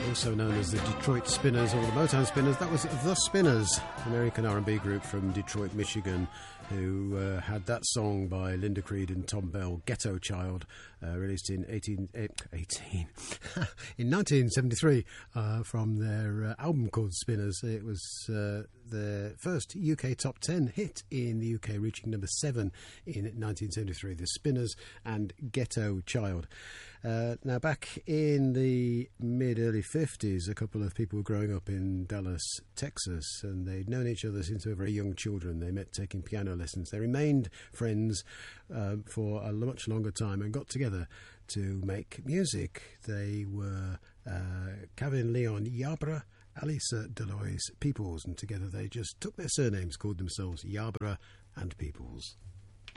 also known as the Detroit Spinners or the Motown Spinners. That was The Spinners, American R&B group from Detroit, Michigan, who had that song by Linda Creed and Tom Bell, Ghetto Child, released in 1973 from their album called Spinners. It was the first UK top 10 hit in the UK, reaching number 7 in 1973. The Spinners and Ghetto Child. Now, back in the mid-early 50s, a couple of people were growing up in Dallas, Texas, and they'd known each other since they were very young children. They met taking piano lessons. They remained friends for a much longer time and got together to make music. They were Kevin Leon Yarborough, Alisa Deloise Peoples, and together they just took their surnames, called themselves Yarborough and Peoples.